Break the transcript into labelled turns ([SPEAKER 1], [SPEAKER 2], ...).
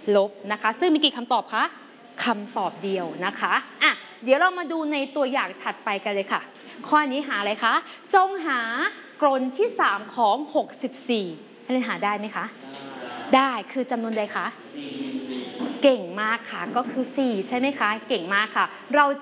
[SPEAKER 1] ลบนะคะซึ่งมีกี่คำตอบคะคำตอบเดียวนะคะอ่ะเดี๋ยวเรามาดูในตัวอย่างถัดไปกันเลยค่ะข้อนี้หาอะไรคะจงหากรนที่3ของ64ให้หาได้ไหมคะได้คือจำนวนใดคะเก่งมากค่ะก็คือ4ใช่ไหมคะเก่งมากค่ะเรา